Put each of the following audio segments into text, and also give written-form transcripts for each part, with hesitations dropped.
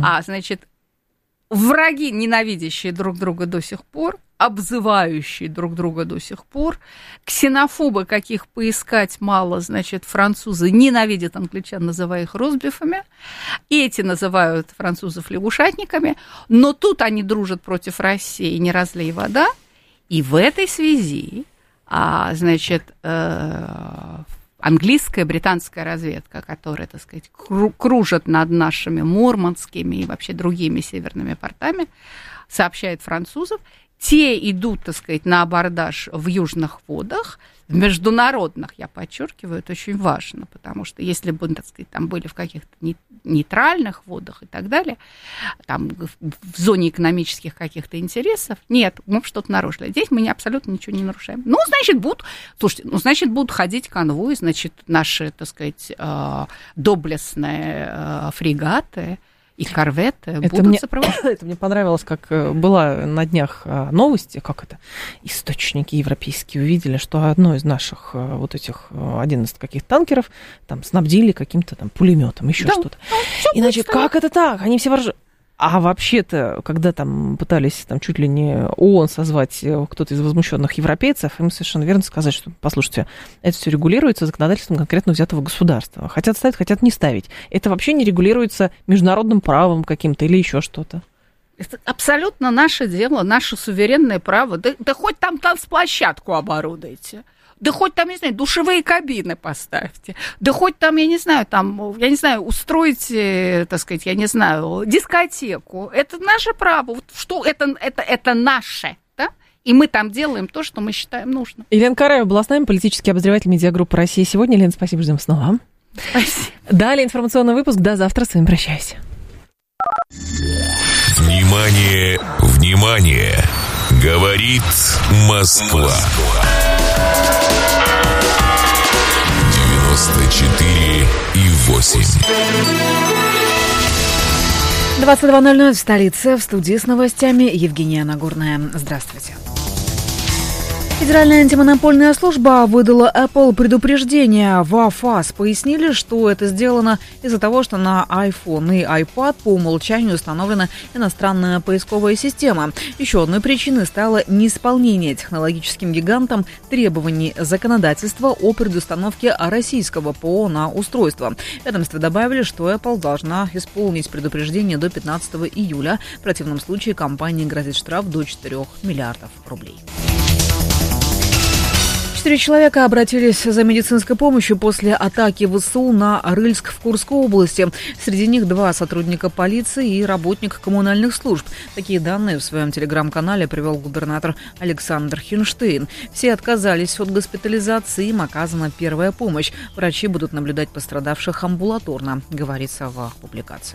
Значит, враги, ненавидящие друг друга до сих пор, обзывающие друг друга до сих пор, ксенофобы, каких поискать мало, значит, французы ненавидят англичан, называя их ростбифами, эти называют французов лягушатниками, но тут они дружат против России, не разлей вода, и в этой связи, значит, английская, британская разведка, которая, так сказать, кружит над нашими мурманскими и вообще другими северными портами, сообщает французов, те идут, так сказать, на абордаж в южных водах, в международных, я подчеркиваю, это очень важно, потому что если бы, так сказать, там были в каких-то нейтральных водах и так далее, там в зоне экономических каких-то интересов, нет, мы что-то нарушили. Здесь мы абсолютно ничего не нарушаем. Значит, будут ходить конвои, значит, наши, так сказать, доблестные фрегаты и корветы будут сопровождать. Это мне понравилось, как была на днях новости, как это, источники европейские увидели, что одно из наших вот этих, один из каких-то танкеров там снабдили каким-то там пулеметом, еще что-то. Иначе как это так? Они все вооружены. А вообще-то, когда там пытались там чуть ли не ООН созвать кто-то из возмущенных европейцев, им совершенно верно сказать, что, послушайте, это все регулируется законодательством конкретно взятого государства. Хотят ставить, хотят не ставить. Это вообще не регулируется международным правом каким-то или еще что-то. Это абсолютно наше дело, наше суверенное право. Да хоть там танцплощадку оборудуйте. Да хоть там, не знаю, душевые кабины поставьте. Да хоть там, устройте, так сказать, дискотеку. Это наше право. Что это наше, да? И мы там делаем то, что мы считаем нужным. Елена Караева была с нами, политический обозреватель медиагруппы «Россия сегодня». Елена, спасибо, ждем снова. Спасибо. Далее информационный выпуск. До завтра. С вами прощаюсь. Внимание, внимание! Говорит Москва. 94,8. 22:00 в столице. В студии с новостями Евгения Нагорная. Здравствуйте. Федеральная антимонопольная служба выдала Apple предупреждение. В ФАС пояснили, что это сделано из-за того, что на iPhone и iPad по умолчанию установлена иностранная поисковая система. Еще одной причиной стало неисполнение технологическим гигантам требований законодательства о предустановке российского ПО на устройство. В ведомстве добавили, что Apple должна исполнить предупреждение до 15 июля. В противном случае компании грозит штраф до 4 миллиардов рублей. 4 человека обратились за медицинской помощью после атаки ВСУ на Рыльск в Курской области. Среди них 2 сотрудника полиции и работник коммунальных служб. Такие данные в своем телеграм-канале привел губернатор Александр Хинштейн. Все отказались от госпитализации, им оказана первая помощь. Врачи будут наблюдать пострадавших амбулаторно, говорится в публикации.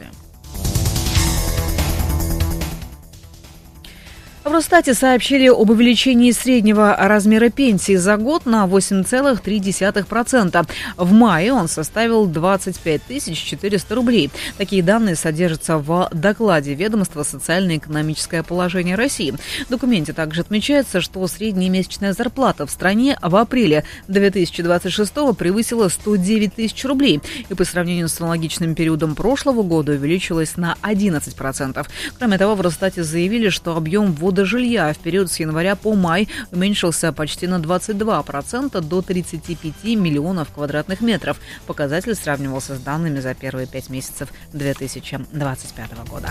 В Росстате сообщили об увеличении среднего размера пенсии за год на 8,3%. В мае он составил 25 400 рублей. Такие данные содержатся в докладе ведомства «Социально-экономическое положение России». В документе также отмечается, что средняя месячная зарплата в стране в апреле 2026 превысила 109 тысяч рублей и по сравнению с аналогичным периодом прошлого года увеличилась на 11%. Кроме того, в Росстате заявили, что объем ввода жилья в период с января по май уменьшился почти на 22% до 35 миллионов квадратных метров. Показатель сравнивался с данными за первые 5 месяцев 2025 года.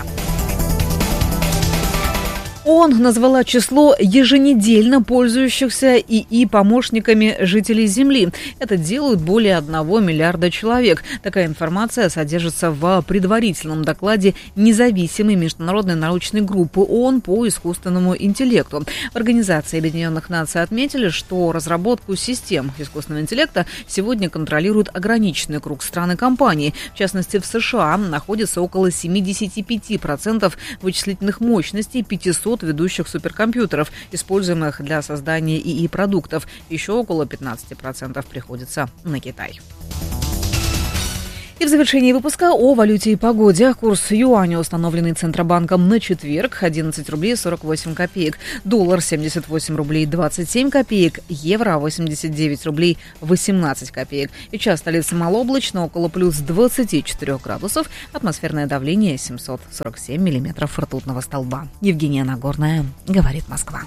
ООН назвала число еженедельно пользующихся ИИ помощниками жителей Земли. Это делают более 1 миллиарда человек. Такая информация содержится в предварительном докладе независимой международной научной группы ООН по искусственному интеллекту. В Организации Объединенных Наций отметили, что разработку систем искусственного интеллекта сегодня контролирует ограниченный круг стран и компаний. В частности, в США находится около 75% вычислительных мощностей 500 ведущих суперкомпьютеров, используемых для создания ИИ-продуктов. Еще около 15% приходится на Китай. И в завершении выпуска о валюте и погоде. Курс юаня, установленный Центробанком на четверг, 11 рублей 48 копеек. Доллар 78 рублей 27 копеек. Евро 89 рублей 18 копеек. Сейчас столица малооблачно, около плюс 24 градусов. Атмосферное давление 747 миллиметров ртутного столба. Евгения Нагорная, говорит Москва.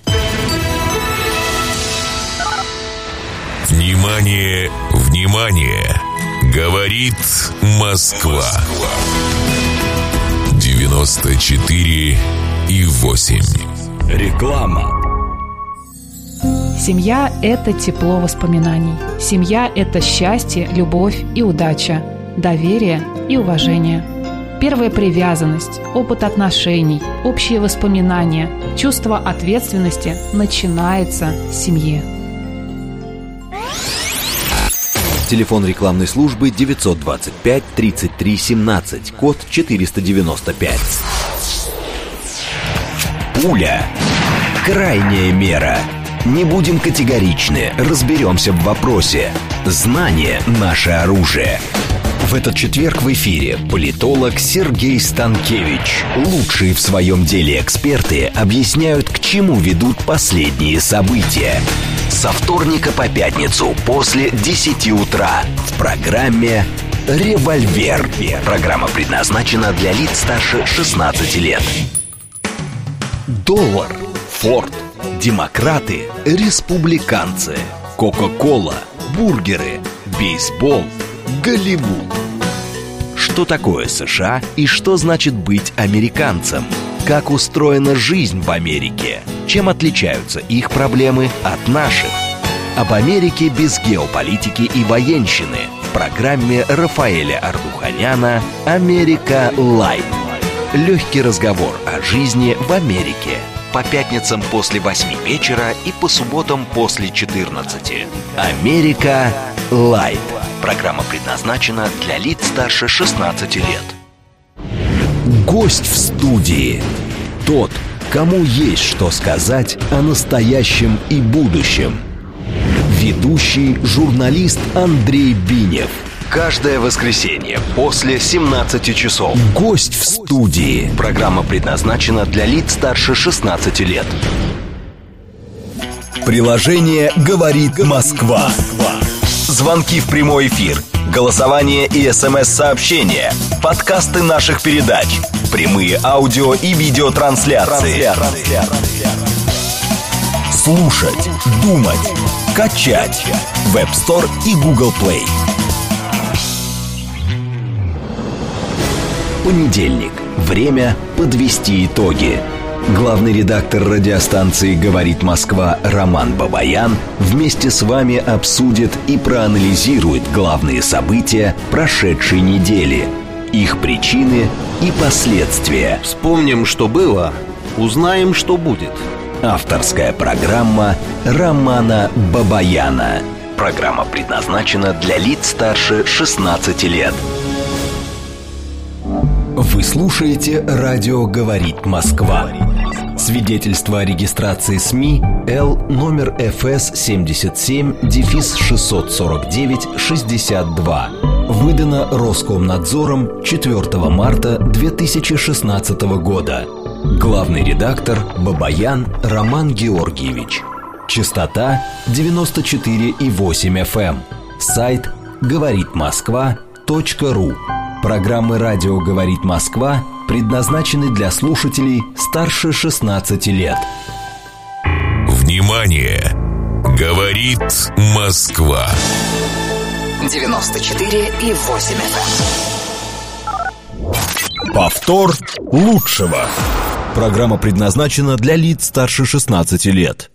Внимание, внимание! Говорит Москва. 94,8. Реклама. Семья – это тепло воспоминаний. Семья – это счастье, любовь и удача, доверие и уважение. Первая привязанность, опыт отношений, общие воспоминания, чувство ответственности начинается с семьи. Телефон рекламной службы 925 33 17, код 495. Пуля. Крайняя мера. Не будем категоричны, разберемся в вопросе. Знание – наше оружие. В этот четверг в эфире политолог Сергей Станкевич. Лучшие в своем деле эксперты объясняют, к чему ведут последние события. Со вторника по пятницу после 10 утра в программе «Револьвер». Программа предназначена для лиц старше 16 лет. Доллар, Форд, демократы, республиканцы, Кока-кола, бургеры, бейсбол, Голливуд. Что такое США и что значит быть американцем? Как устроена жизнь в Америке? Чем отличаются их проблемы от наших? Об Америке без геополитики и военщины в программе Рафаэля Ардуханяна «Америка Лайт». Легкий разговор о жизни в Америке. По пятницам после 8 вечера и по субботам после 14. «Америка Лайт». Программа предназначена для лиц старше 16 лет. Гость в студии. Тот, кому есть что сказать о настоящем и будущем. Ведущий журналист Андрей Бинев. Каждое воскресенье после 17 часов. Гость в студии. Программа предназначена для лиц старше 16 лет. Приложение «Говорит Москва». Звонки в прямой эфир, голосование и СМС-сообщения, подкасты наших передач, прямые аудио и видеотрансляции. Слушать, думать, качать. В App Store и Google Play. Понедельник. Время подвести итоги. Главный редактор радиостанции «Говорит Москва» Роман Бабаян вместе с вами обсудит и проанализирует главные события прошедшей недели, их причины и последствия. Вспомним, что было, узнаем, что будет. Авторская программа Романа Бабаяна. Программа предназначена для лиц старше 16 лет. Вы слушаете радио «Говорит Москва». Свидетельство о регистрации СМИ Л номер ФС 77-649-62. Выдано Роскомнадзором 4 марта 2016 года. Главный редактор Бабаян Роман Георгиевич. Частота 94,8 FM. Сайт говоритмосква.ру. Программы «Радио говорит Москва» предназначены для слушателей старше 16 лет. Внимание! Говорит Москва. 94,8 FM. Повтор лучшего. Программа предназначена для лиц старше 16 лет.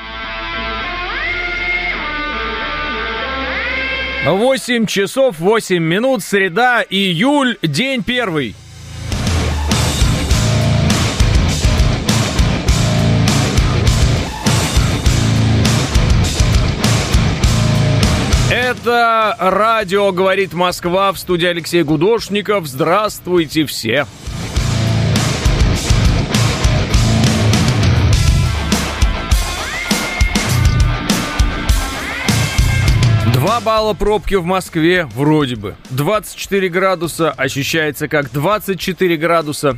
8 часов 8 минут, среда, июль, день первый. Это радио «Говорит Москва», в студии Алексей Гудошников. Здравствуйте все. 2 балла пробки в Москве, вроде бы. 24 градуса, ощущается как 24 градуса.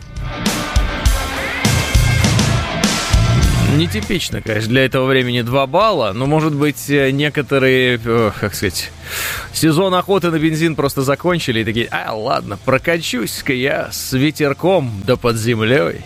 Нетипично, конечно, для этого времени 2 балла, но, может быть, некоторые, как сказать, сезон охоты на бензин просто закончили и такие: ладно, прокачусь-ка я с ветерком да под землей.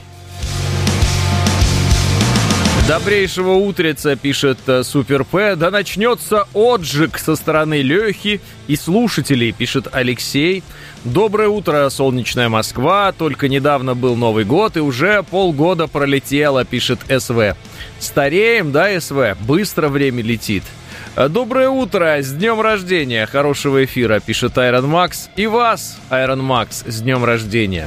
Добрейшего утреца, пишет Супер П. Да начнется отжиг со стороны Лехи и слушателей, пишет Алексей. Доброе утро, солнечная Москва. Только недавно был Новый год и уже полгода пролетело, пишет СВ. Стареем, да, СВ? Быстро время летит. Доброе утро, с днем рождения. Хорошего эфира, пишет Айрон Макс. И вас, Айрон Макс, с днем рождения.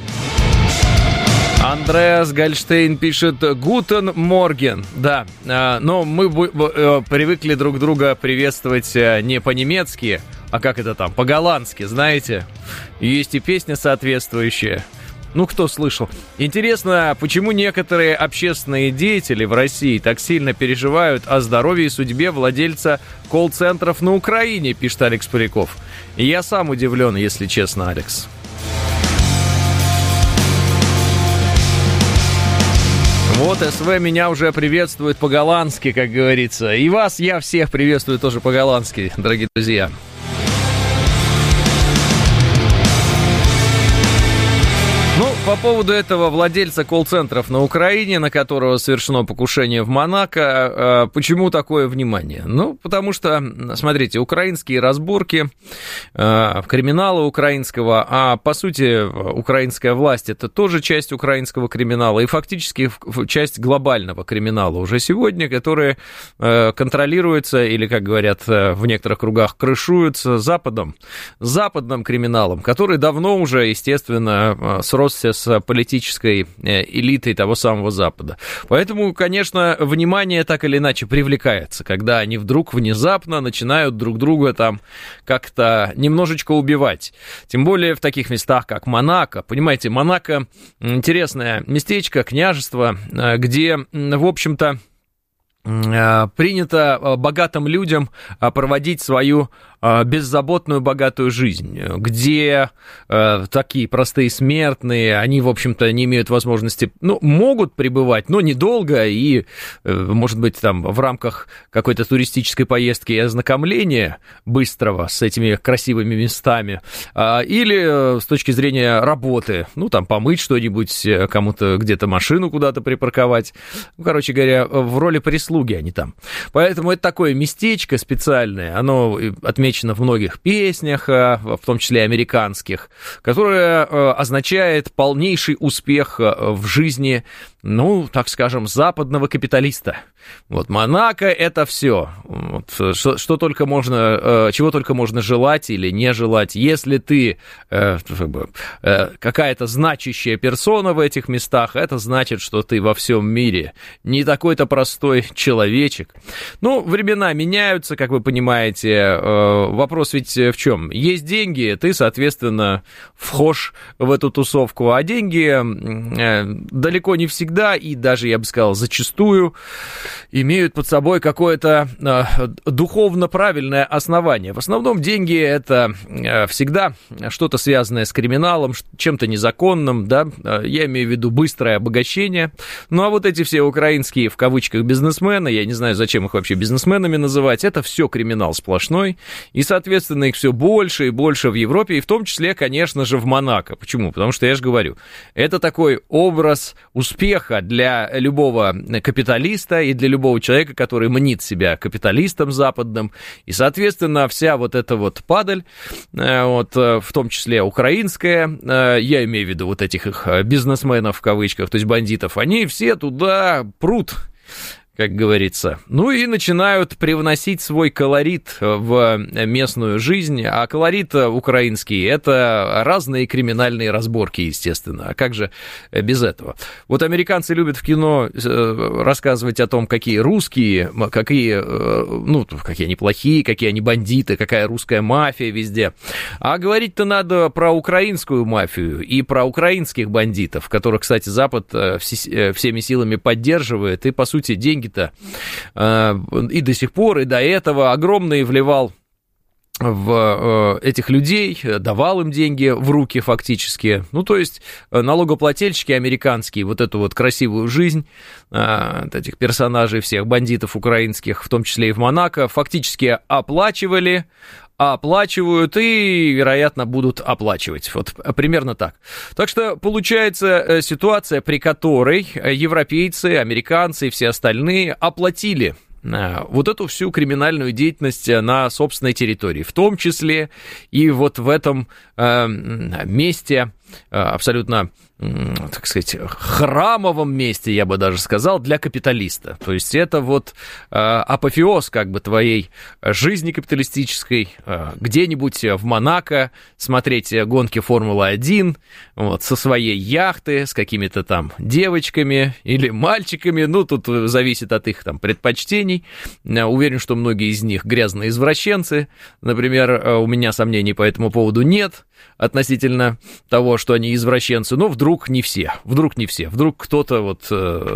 Андреас Гольштейн пишет «Гутен Морген». Да, но мы привыкли друг друга приветствовать не по-немецки, а как это там, по-голландски, знаете? Есть и песня соответствующая. Ну, кто слышал? Интересно, почему некоторые общественные деятели в России так сильно переживают о здоровье и судьбе владельца колл-центров на Украине, пишет Алекс Поляков. И я сам удивлен, если честно, Алекс. Вот СВ меня уже приветствует по-голландски, как говорится. И вас я всех приветствую тоже по-голландски, дорогие друзья. Ну, по поводу этого владельца колл-центров на Украине, на которого совершено покушение в Монако, почему такое внимание? Ну, потому что, смотрите, украинские разборки, криминала украинского, а по сути украинская власть — это тоже часть украинского криминала и фактически часть глобального криминала уже сегодня, которые контролируются или, как говорят в некоторых кругах, крышуются западным криминалом, который давно уже, естественно, сросся с политической элитой того самого Запада. Поэтому, конечно, внимание так или иначе привлекается, когда они вдруг внезапно начинают друг друга там как-то немножечко убивать. Тем более в таких местах, как Монако. Понимаете, Монако интересное местечко, княжество, где, в общем-то, принято богатым людям проводить свою беззаботную богатую жизнь, где такие простые смертные, они, в общем-то, не имеют возможности, могут пребывать, но недолго, и, может быть, там в рамках какой-то туристической поездки и ознакомления быстрого с этими красивыми местами, или с точки зрения работы, там помыть что-нибудь, кому-то где-то машину куда-то припарковать, короче говоря, в роли прислуги они там. Поэтому это такое местечко специальное, оно отмечено в многих песнях, в том числе американских, которое означает полнейший успех в жизни, так скажем, западного капиталиста. Вот Монако — это все, чего только можно желать или не желать. Если ты какая-то значащая персона в этих местах, это значит, что ты во всем мире не такой-то простой человечек. Времена меняются, как вы понимаете. Вопрос ведь в чем? Есть деньги, ты, соответственно, вхож в эту тусовку, а деньги далеко не всегда и даже, я бы сказал, зачастую имеют под собой какое-то духовно правильное основание. В основном деньги — это всегда что-то связанное с криминалом, чем-то незаконным, да, я имею в виду быстрое обогащение. А вот эти все украинские, в кавычках, бизнесмены, я не знаю, зачем их вообще бизнесменами называть, это все криминал сплошной, и, соответственно, их все больше и больше в Европе, и в том числе, конечно же, в Монако. Почему? Потому что, я же говорю, это такой образ успеха для любого капиталиста и для любого человека, который мнит себя капиталистом западным, и, соответственно, вся вот эта вот падаль, в том числе украинская, я имею в виду вот этих их бизнесменов, в кавычках, то есть бандитов, они все туда прут, как говорится. И начинают привносить свой колорит в местную жизнь. А колорит украинский — это разные криминальные разборки, естественно. А как же без этого? Вот американцы любят в кино рассказывать о том, какие русские, какие они плохие, какие они бандиты, какая русская мафия везде. А говорить-то надо про украинскую мафию и про украинских бандитов, которых, кстати, Запад всеми силами поддерживает и, по сути, деньги деньги-то и до сих пор, и до этого огромные вливал в этих людей, давал им деньги в руки фактически. Ну, то есть налогоплательщики американские вот эту вот красивую жизнь этих персонажей всех, бандитов украинских, в том числе и в Монако, фактически оплачивали, оплачивают и, вероятно, будут оплачивать. Вот примерно так. Так что получается ситуация, при которой европейцы, американцы и все остальные оплатили вот эту всю криминальную деятельность на собственной территории, в том числе и вот в этом месте, абсолютно, так сказать, храмовом месте, я бы даже сказал, для капиталиста. То есть это вот апофеоз как бы твоей жизни капиталистической, где-нибудь в Монако смотреть гонки Формулы-1 вот, со своей яхты, с какими-то там девочками или мальчиками, ну, тут зависит от их там предпочтений. Уверен, что многие из них грязные извращенцы. Например, у меня сомнений по этому поводу нет относительно того, что они извращенцы, но вдруг не все, вдруг кто-то вот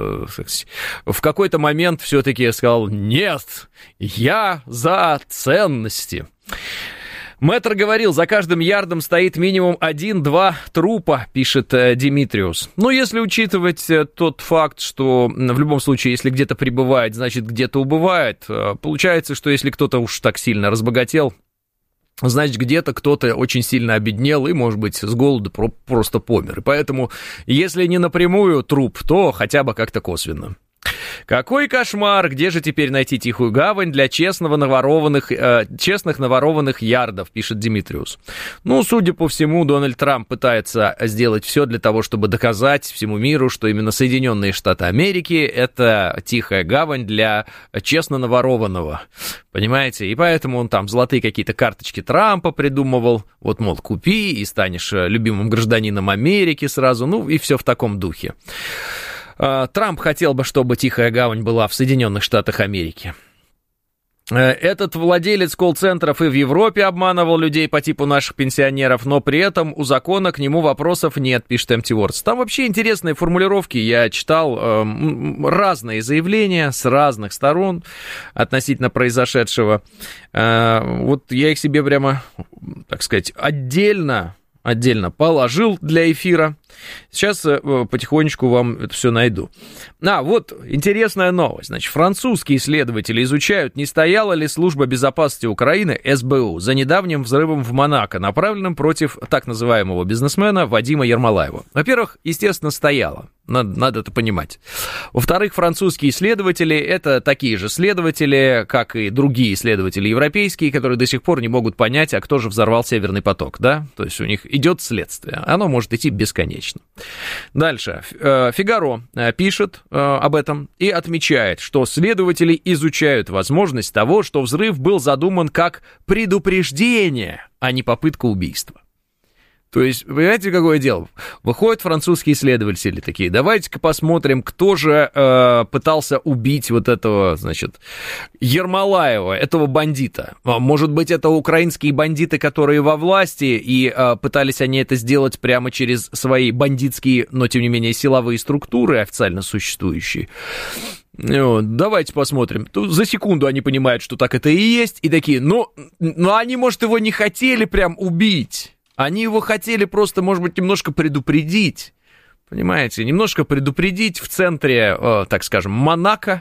в какой-то момент все-таки сказал: нет, я за ценности. Мэтр говорил, за каждым ярдом стоит минимум 1-2 трупа, пишет Димитриус. Но если учитывать тот факт, что в любом случае, если где-то прибывает, значит где-то убывает, получается, что если кто-то уж так сильно разбогател, значит, где-то кто-то очень сильно обеднел и, может быть, с голоду просто помер. И поэтому, если не напрямую труп, то хотя бы как-то косвенно. Какой кошмар! Где же теперь найти тихую гавань для честных наворованных ярдов, пишет Димитриус. Ну, судя по всему, Дональд Трамп пытается сделать все для того, чтобы доказать всему миру, что именно Соединенные Штаты Америки — это тихая гавань для честно наворованного. Понимаете? И поэтому он там золотые какие-то карточки Трампа придумывал. Вот, мол, купи и станешь любимым гражданином Америки сразу. Ну, и все в таком духе. Трамп хотел бы, чтобы тихая гавань была в Соединенных Штатах Америки. Этот владелец колл-центров и в Европе обманывал людей по типу наших пенсионеров, но при этом у закона к нему вопросов нет, пишет Empty Words. Там вообще интересные формулировки, я читал разные заявления с разных сторон относительно произошедшего. Вот я их себе прямо, так сказать, отдельно положил для эфира. Сейчас потихонечку вам это все найду. Вот интересная новость. Значит, французские исследователи изучают, не стояла ли служба безопасности Украины, СБУ, за недавним взрывом в Монако, направленным против так называемого бизнесмена Вадима Ермолаева. Во-первых, естественно, стояла. Надо это понимать. Во-вторых, французские исследователи — это такие же следователи, как и другие исследователи европейские, которые до сих пор не могут понять, а кто же взорвал Северный поток, да? То есть у них идет следствие. Оно может идти бесконечно. Дальше. Фигаро пишет об этом и отмечает, что следователи изучают возможность того, что взрыв был задуман как предупреждение, а не попытка убийства. То есть, понимаете, какое дело? Выходят французские исследователи такие: давайте-ка посмотрим, кто же пытался убить вот этого, значит, Ермолаева, этого бандита. Может быть, это украинские бандиты, которые во власти, и пытались они это сделать прямо через свои бандитские, но, тем не менее, силовые структуры, официально существующие. Давайте посмотрим. Тут за секунду они понимают, что так это и есть, и такие: ну они, может, его не хотели прям убить. Они его хотели просто, может быть, немножко предупредить, понимаете, немножко предупредить в центре, так скажем, Монако,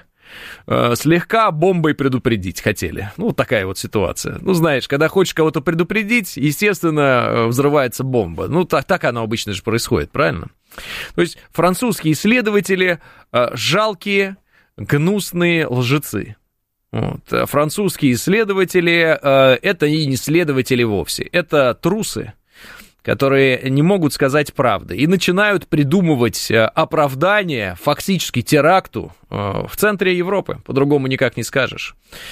слегка бомбой предупредить хотели. Ну, такая вот ситуация. Ну, знаешь, когда хочешь кого-то предупредить, естественно, взрывается бомба. Ну, так оно обычно же происходит, правильно? То есть французские исследователи жалкие, гнусные лжецы. Вот. Французские исследователи это и не следователи вовсе, это трусы, которые не могут сказать правды и начинают придумывать оправдание фактически теракту в центре Европы, по-другому никак не скажешь.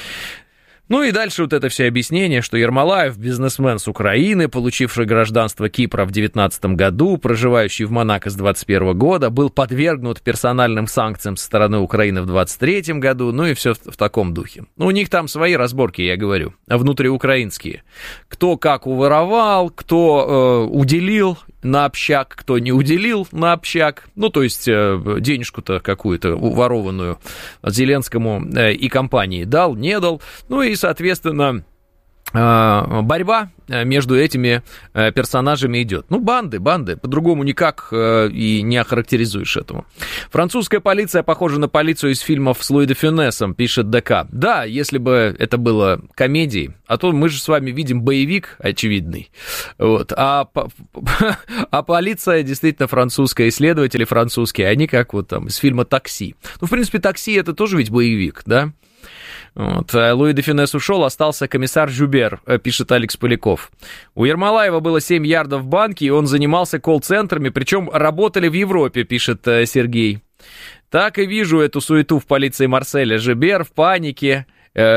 Ну и дальше вот это все объяснение, что Ермолаев, бизнесмен с Украины, получивший гражданство Кипра в 2019 году, проживающий в Монако с 2021 года, был подвергнут персональным санкциям со стороны Украины в 2023 году, ну и все в таком духе. Ну, у них там свои разборки, я говорю, внутриукраинские. Кто как уворовал, кто уделил на общак, кто не уделил на общак, ну, то есть денежку-то какую-то уворованную Зеленскому и компании дал, не дал, ну и, соответственно, борьба между этими персонажами идет. Ну, банды, по-другому никак и не охарактеризуешь этому. Французская полиция похожа на полицию из фильмов с Луи де Фюнесом, пишет ДК. Да, если бы это было комедией, а то мы же с вами видим боевик очевидный. Вот. А полиция действительно французская, исследователи французские, они как вот там из фильма «Такси». Ну, в принципе, «Такси» — это тоже ведь боевик, да? Вот. Луи де Фюнес ушел, остался комиссар Жюбер, пишет Алекс Поляков. У Ермолаева было 7 ярдов в банке, и он занимался колл-центрами, причем работали в Европе, пишет Сергей. Так и вижу эту суету в полиции Марселя. Жюбер в панике,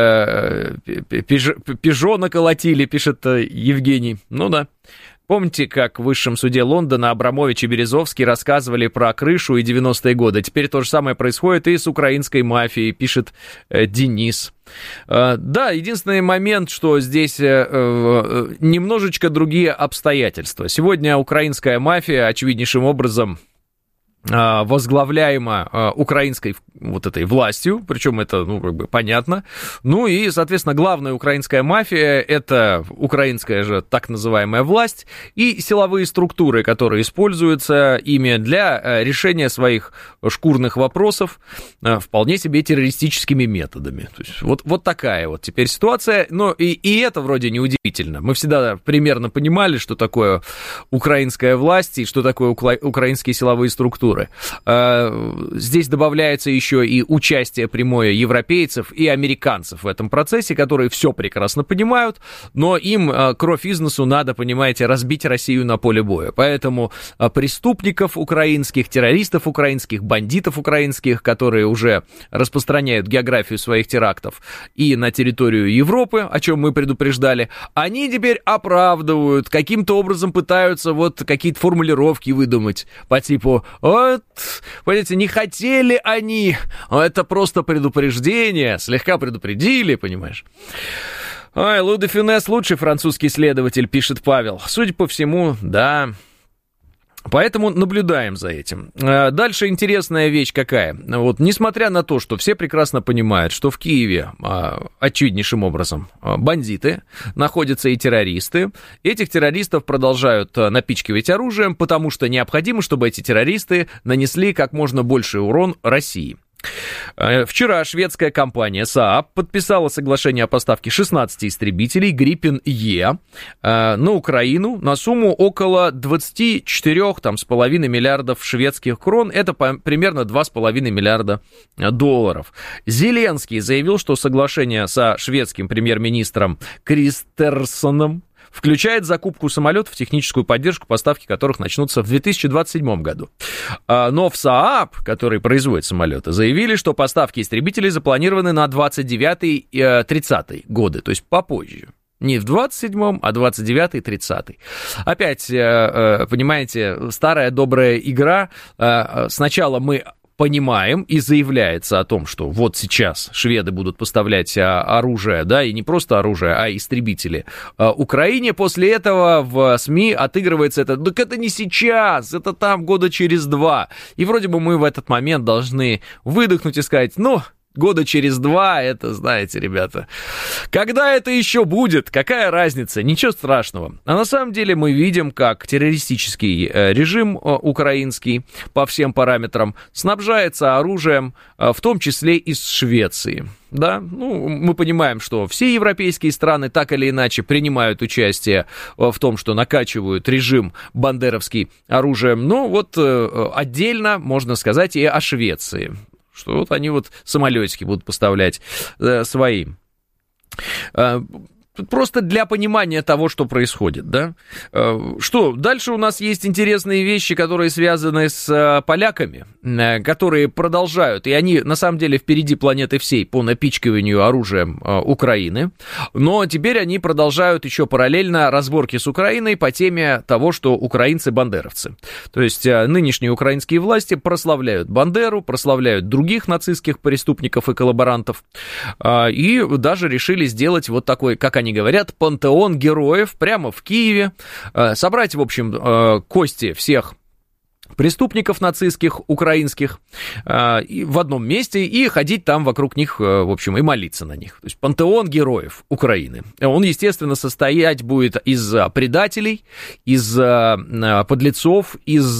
Пежо наколотили, пишет Евгений. Ну да. Помните, как в Высшем суде Лондона Абрамович и Березовский рассказывали про крышу и 90-е годы? Теперь то же самое происходит и с украинской мафией, пишет Денис. Да, единственный момент, что здесь немножечко другие обстоятельства. Сегодня украинская мафия очевиднейшим образом возглавляема украинской вот этой властью, причем это, ну, как бы понятно. Ну и, соответственно, главная украинская мафия — это украинская же так называемая власть и силовые структуры, которые используются ими для решения своих шкурных вопросов вполне себе террористическими методами. То есть вот такая вот теперь ситуация. Но и это вроде не удивительно. Мы всегда примерно понимали, что такое украинская власть и что такое украинские силовые структуры. Здесь добавляется еще и участие прямое европейцев и американцев в этом процессе, которые все прекрасно понимают, но им кровь из носу надо, понимаете, разбить Россию на поле боя. Поэтому преступников украинских, террористов украинских, бандитов украинских, которые уже распространяют географию своих терактов и на территорию Европы, о чем мы предупреждали, они теперь оправдывают, каким-то образом пытаются вот какие-то формулировки выдумать по типу «Вот, понимаете, не хотели они, это просто предупреждение, слегка предупредили, понимаешь». Ой, Луи де Фюнес лучший французский исследователь, пишет Павел. Судя по всему, да. Поэтому наблюдаем за этим. Дальше интересная вещь какая. Вот, несмотря на то, что все прекрасно понимают, что в Киеве очевиднейшим образом бандиты, находятся и террористы, этих террористов продолжают напичкивать оружием, потому что необходимо, чтобы эти террористы нанесли как можно больший урон России. Вчера шведская компания Saab подписала соглашение о поставке 16 истребителей Gripen E на Украину на сумму около 24,5 миллиардов шведских крон. Это примерно 2,5 миллиарда долларов. Зеленский заявил, что соглашение со шведским премьер-министром Кристерсоном включает закупку самолетов, техническую поддержку, поставки которых начнутся в 2027 году. Но в Saab, который производит самолеты, заявили, что поставки истребителей запланированы на 29-30 годы, то есть попозже. Не в 27-м, а 29-й, 30-й. Опять, понимаете, старая добрая игра. Сначала мы понимаем и заявляется о том, что вот сейчас шведы будут поставлять оружие, да, и не просто оружие, а истребители Украине. После этого в СМИ отыгрывается это, так это не сейчас, это там года через 2. И вроде бы мы в этот момент должны выдохнуть и сказать, ну, года через 2, это, знаете, ребята, когда это еще будет, какая разница, ничего страшного. А на самом деле мы видим, как террористический режим украинский по всем параметрам снабжается оружием, в том числе из Швеции. Да, ну, мы понимаем, что все европейские страны так или иначе принимают участие в том, что накачивают режим бандеровский оружием. Но вот отдельно можно сказать и о Швеции, что вот они вот самолетики будут поставлять свои. Просто для понимания того, что происходит, да. Что, дальше у нас есть интересные вещи, которые связаны с поляками, которые продолжают, и они, на самом деле, впереди планеты всей по напичкиванию оружием Украины, но теперь они продолжают еще параллельно разборки с Украиной по теме того, что украинцы бандеровцы. То есть нынешние украинские власти прославляют Бандеру, прославляют других нацистских преступников и коллаборантов, и даже решили сделать вот такой, как они они говорят, пантеон героев прямо в Киеве, собрать, в общем, кости всех преступников нацистских, украинских, в одном месте и ходить там вокруг них, в общем, и молиться на них. То есть пантеон героев Украины. Он, естественно, состоять будет из предателей, из подлецов, из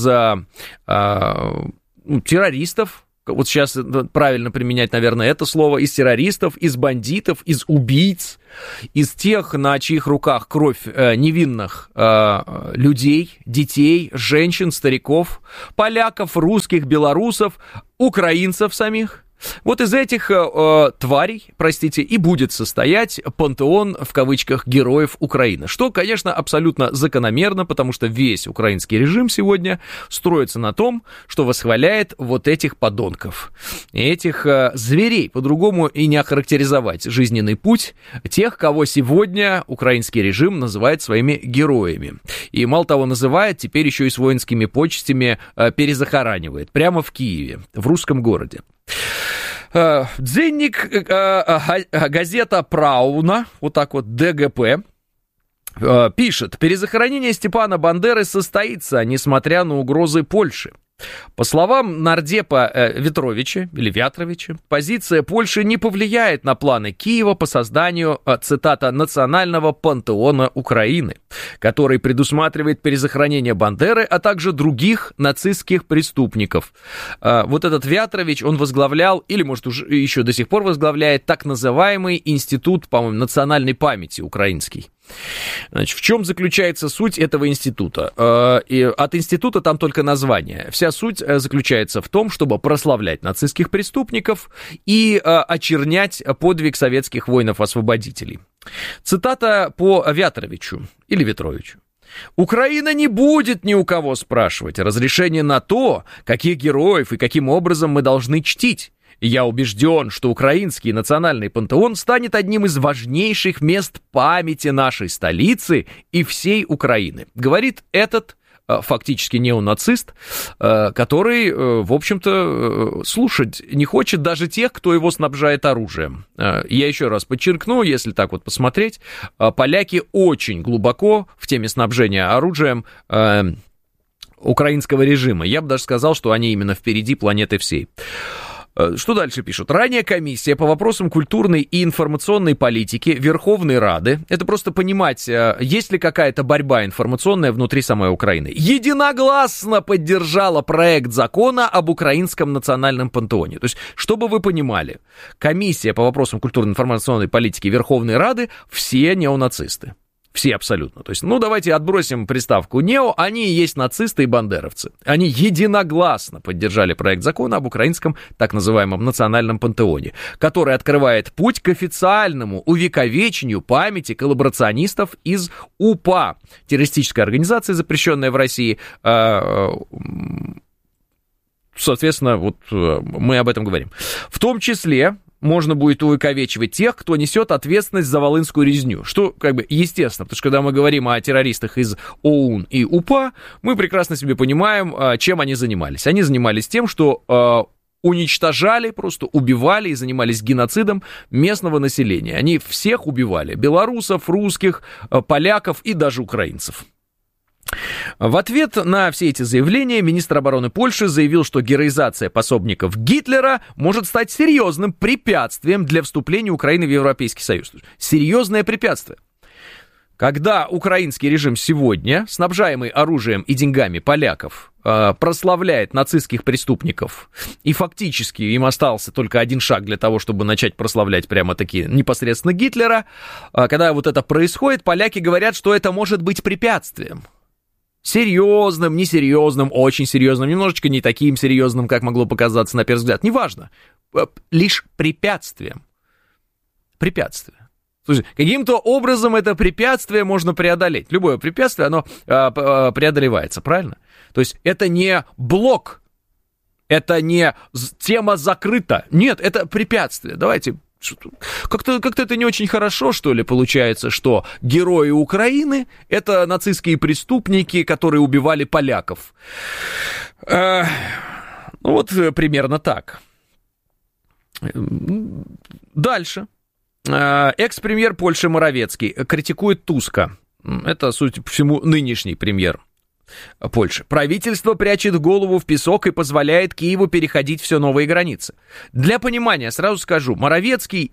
террористов. Вот сейчас правильно применять, наверное, это слово. Из террористов, из бандитов, из убийц, из тех, на чьих руках кровь невинных людей, детей, женщин, стариков, поляков, русских, белорусов, украинцев самих. Вот из этих тварей, простите, и будет состоять пантеон, в кавычках, героев Украины. Что, конечно, абсолютно закономерно, потому что весь украинский режим сегодня строится на том, что восхваляет вот этих подонков, этих зверей, по-другому и не охарактеризовать жизненный путь тех, кого сегодня украинский режим называет своими героями. И мало того называет, теперь еще и с воинскими почестями перезахоранивает. Прямо в Киеве, в русском городе. Дзенник, газета Прауна, вот так вот, ДГП, пишет: перезахоронение Степана Бандеры состоится, несмотря на угрозы Польши. По словам нардепа Ветровича, или Вятровича, позиция Польши не повлияет на планы Киева по созданию, цитата, национального пантеона Украины, который предусматривает перезахоронение Бандеры, а также других нацистских преступников. Вот этот Вятрович, он возглавлял, или, может, уже еще до сих пор возглавляет, так называемый институт, по-моему, национальной памяти украинский. Значит, в чем заключается суть этого института? И от института там только название. Вся суть заключается в том, чтобы прославлять нацистских преступников и очернять подвиг советских воинов-освободителей. Цитата по Вятровичу или Ветровичу. «Украина не будет ни у кого спрашивать разрешение на то, каких героев и каким образом мы должны чтить. Я убежден, что украинский национальный пантеон станет одним из важнейших мест памяти нашей столицы и всей Украины», говорит этот фактически неонацист, который, в общем-то, слушать не хочет даже тех, кто его снабжает оружием. Я еще раз подчеркну, если так вот посмотреть, поляки очень глубоко в теме снабжения оружием украинского режима. Я бы даже сказал, что они именно впереди планеты всей. Что дальше пишут? Ранее комиссия по вопросам культурной и информационной политики Верховной Рады, это просто понимать, есть ли какая-то борьба информационная внутри самой Украины, единогласно поддержала проект закона об украинском национальном пантеоне. То есть, чтобы вы понимали, комиссия по вопросам культурной и информационной политики Верховной Рады все неонацисты. Все абсолютно. То есть, ну, давайте отбросим приставку «нео», они и есть нацисты и бандеровцы. Они единогласно поддержали проект закона об украинском так называемом национальном пантеоне, который открывает путь к официальному увековечению памяти коллаборационистов из УПА, террористической организации, запрещенной в России. Соответственно, вот мы об этом говорим. В том числе можно будет увековечивать тех, кто несет ответственность за Волынскую резню. Что, как бы, естественно, потому что когда мы говорим о террористах из ОУН и УПА, мы прекрасно себе понимаем, чем они занимались. Они занимались тем, что уничтожали, просто убивали и занимались геноцидом местного населения. Они всех убивали. Белорусов, русских, поляков и даже украинцев. В ответ на все эти заявления министр обороны Польши заявил, что героизация пособников Гитлера может стать серьезным препятствием для вступления Украины в Европейский Союз. Серьезное препятствие. Когда украинский режим сегодня, снабжаемый оружием и деньгами поляков, прославляет нацистских преступников, и фактически им остался только один шаг для того, чтобы начать прославлять прямо-таки непосредственно Гитлера, когда вот это происходит, поляки говорят, что это может быть препятствием. Серьезным, несерьезным, очень серьезным, немножечко не таким серьезным, как могло показаться на первый взгляд. Неважно. Лишь препятствием. Препятствие. Слушайте, каким-то образом это препятствие можно преодолеть. Любое препятствие, оно преодолевается, правильно? То есть это не блок, это не тема закрыта. Нет, это препятствие. Давайте... Как-то это не очень хорошо, что ли, получается, что герои Украины — это нацистские преступники, которые убивали поляков. Ну вот примерно так. Дальше. Экс-премьер Польши Моровецкий критикует Туска. Это, судя по всему, нынешний премьер Польши. Правительство прячет голову в песок и позволяет Киеву переходить все новые границы. Для понимания сразу скажу, Моровецкий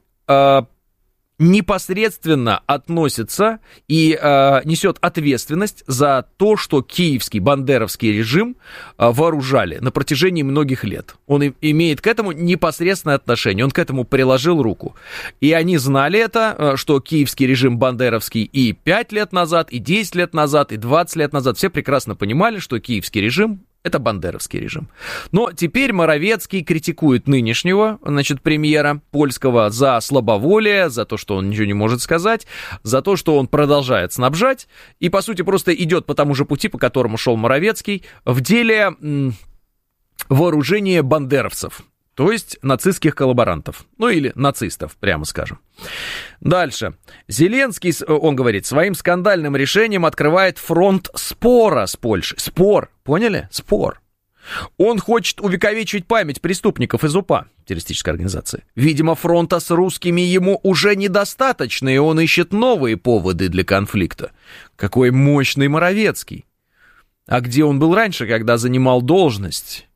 непосредственно относится и несет ответственность за то, что киевский бандеровский режим вооружали на протяжении многих лет. Он имеет к этому непосредственное отношение, он к этому приложил руку. И они знали это, что киевский режим бандеровский и 5 лет назад, и 10 лет назад, и 20 лет назад все прекрасно понимали, что киевский режим это бандеровский режим. Но теперь Моровецкий критикует нынешнего, премьера польского за слабоволие, за то, что он ничего не может сказать, за то, что он продолжает снабжать, и, по сути, просто идет по тому же пути, по которому шел Моровецкий, в деле вооружения бандеровцев, то есть нацистских коллаборантов, ну или нацистов, прямо скажем. Дальше. Зеленский, он говорит, своим скандальным решением открывает фронт спора с Польшей. Спор, поняли? Спор. Он хочет увековечить память преступников из УПА, террористической организации. Видимо, фронта с русскими ему уже недостаточно, и он ищет новые поводы для конфликта. Какой мощный Моровецкий. А где он был раньше, когда занимал должность?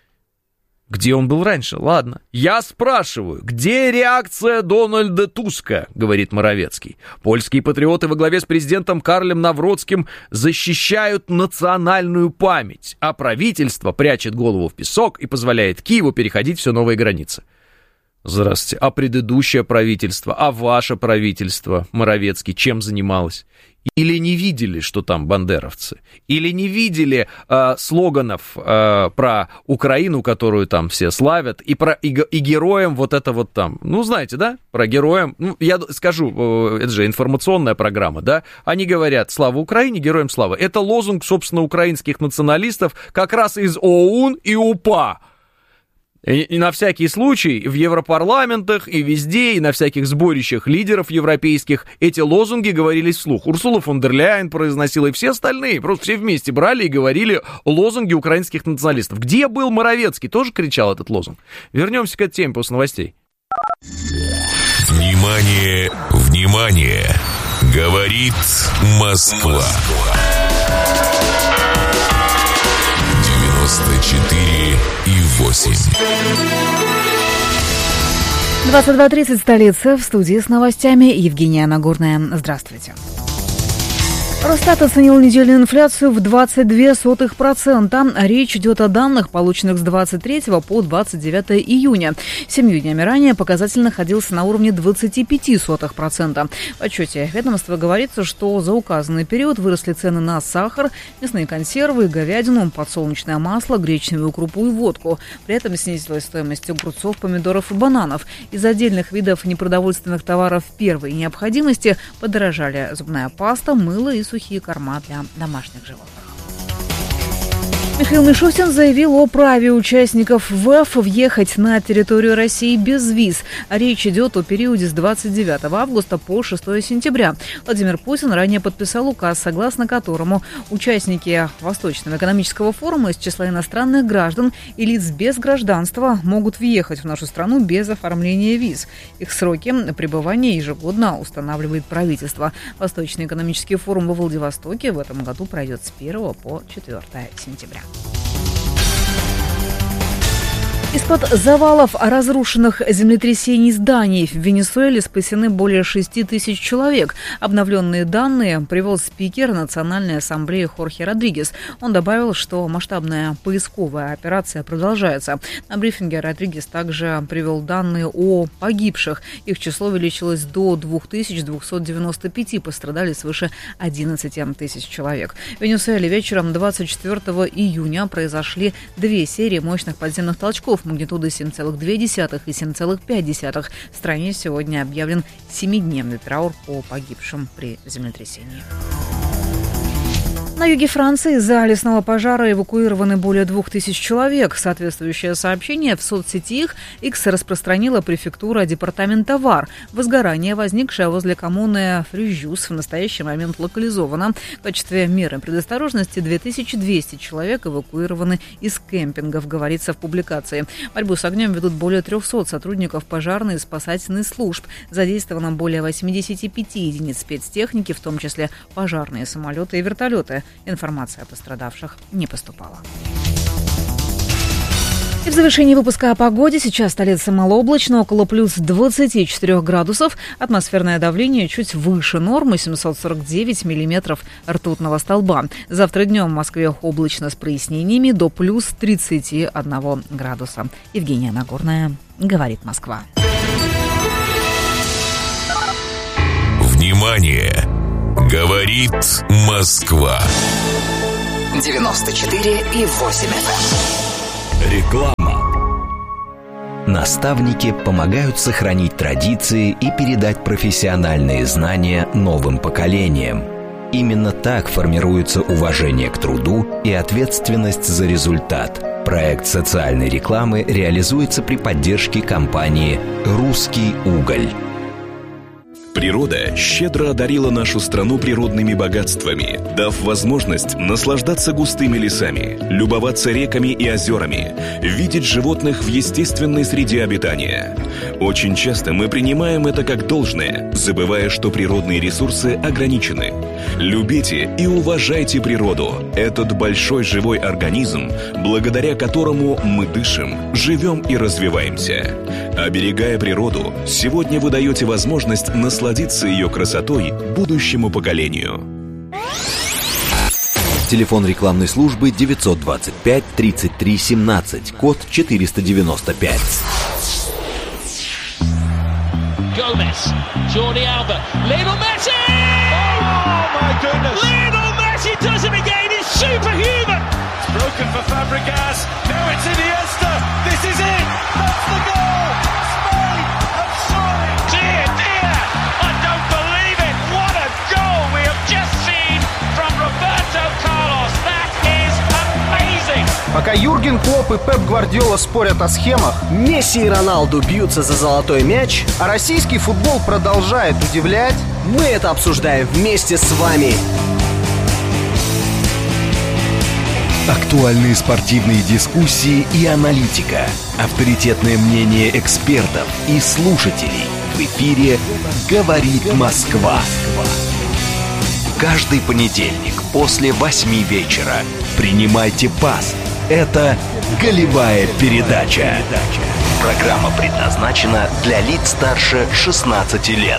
Где он был раньше? Ладно. Я спрашиваю, где реакция Дональда Туска, говорит Моровецкий. Польские патриоты во главе с президентом Карлем Навроцким защищают национальную память, а правительство прячет голову в песок и позволяет Киеву переходить все новые границы. Здравствуйте. А предыдущее правительство, а ваше правительство, Моровецкий, чем занималось? Или не видели, что там бандеровцы? Или не видели слоганов про Украину, которую там все славят, и про и героям вот это вот там? Ну, знаете, да? Про героям. Ну, я скажу, это же информационная программа, да? Они говорят «Слава Украине, героям слава». Это лозунг, собственно, украинских националистов как раз из ОУН и УПА. И на всякий случай в европарламентах и везде, и на всяких сборищах лидеров европейских эти лозунги говорились вслух. Урсула фон дер Ляйен произносила, и все остальные, просто все вместе брали и говорили лозунги украинских националистов. Где был Моровецкий? Тоже кричал этот лозунг. Вернемся к этой теме после новостей. Внимание, внимание! Говорит Москва. 94,8. 22:30, столица, в студии с новостями Евгения Нагорная. Здравствуйте. Росстат оценил недельную инфляцию в 0,22%. Речь идет о данных, полученных с 23 по 29 июня. 7 днями ранее показатель находился на уровне 0,25%. В отчете ведомства говорится, что за указанный период выросли цены на сахар, мясные консервы, говядину, подсолнечное масло, гречневую крупу и водку. При этом снизилась стоимость огурцов, помидоров и бананов. Из отдельных видов непродовольственных товаров первой необходимости подорожали зубная паста, мыло и сухие корма для домашних животных. Михаил Мишустин заявил о праве участников ВЭФ въехать на территорию России без виз. Речь идет о периоде с 29 августа по 6 сентября. Владимир Путин ранее подписал указ, согласно которому участники Восточного экономического форума из числа иностранных граждан и лиц без гражданства могут въехать в нашу страну без оформления виз. Их сроки пребывания ежегодно устанавливает правительство. Восточный экономический форум во Владивостоке в этом году пройдет с 1 по 4 сентября. Из-под завалов разрушенных землетрясений зданий в Венесуэле спасены более 6 тысяч человек. Обновленные данные привел спикер Национальной ассамблеи Хорхе Родригес. Он добавил, что масштабная поисковая операция продолжается. На брифинге Родригес также привел данные о погибших. Их число увеличилось до 2295, пострадали свыше 11 тысяч человек. В Венесуэле вечером 24 июня произошли 2 серии мощных подземных толчков магнитудой 7,2 и 7,5. В стране сегодня объявлен 7-дневный траур по погибшим при землетрясении. На юге Франции из-за лесного пожара эвакуированы более 2000 человек. Соответствующее сообщение в соцсети X распространила префектура департамента Вар. Возгорание, возникшее возле коммуны Фрюжюс, в настоящий момент локализовано. В качестве меры предосторожности 2200 человек эвакуированы из кемпингов, говорится в публикации. Борьбу с огнем ведут более 300 сотрудников пожарной и спасательной служб. Задействовано более 85 единиц спецтехники, в том числе пожарные самолеты и вертолеты. Информация о пострадавших не поступала. И в завершении выпуска о погоде. Сейчас столица малооблачно, около плюс 24 градусов. Атмосферное давление чуть выше нормы, 749 миллиметров ртутного столба. Завтра днем в Москве облачно с прояснениями до плюс 31 градуса. Евгения Нагорная, говорит Москва. Внимание! Говорит Москва. 94,8 FM. Реклама. Наставники помогают сохранить традиции и передать профессиональные знания новым поколениям. Именно так формируется уважение к труду и ответственность за результат. Проект социальной рекламы реализуется при поддержке компании «Русский уголь». Природа щедро одарила нашу страну природными богатствами, дав возможность наслаждаться густыми лесами, любоваться реками и озерами, видеть животных в естественной среде обитания. Очень часто мы принимаем это как должное, забывая, что природные ресурсы ограничены. Любите и уважайте природу, этот большой живой организм, благодаря которому мы дышим, живем и развиваемся. Оберегая природу, сегодня вы даете возможность насладиться ее красотой будущему поколению. Телефон рекламной службы 925 33 17, код 495. Gomez, Jordi Alba, Lionel Messi! Oh my goodness! Lionel Messi does it again, he's superhuman! It's broken for Fabregas, now it's Iniesta, this is it, that's the goal! Spain have scored! Dear, dear, I don't believe it, what a goal we have just seen from Roberto Carlos, that is amazing! Пока Юрген Клопп и Пеп Гвардиола спорят о схемах, Месси и Роналду бьются за золотой мяч, а российский футбол продолжает удивлять, мы это обсуждаем вместе с вами. Актуальные спортивные дискуссии и аналитика. Авторитетное мнение экспертов и слушателей. В эфире «Говорит Москва». Каждый понедельник после 8 вечера. Принимайте пас. Это «Голевая передача». Программа предназначена для лиц старше 16 лет.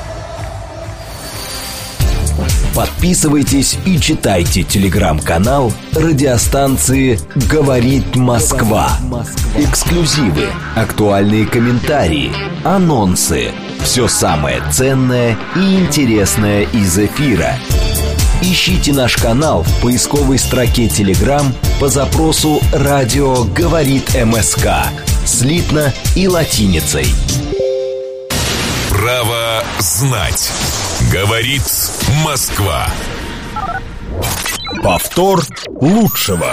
Подписывайтесь и читайте телеграм-канал радиостанции «Говорит Москва». Эксклюзивы, актуальные комментарии, анонсы. Все самое ценное и интересное из эфира. Ищите наш канал в поисковой строке Telegram по запросу «Радио говорит МСК» слитно и латиницей. Право знать. Говорит Москва. Повтор лучшего.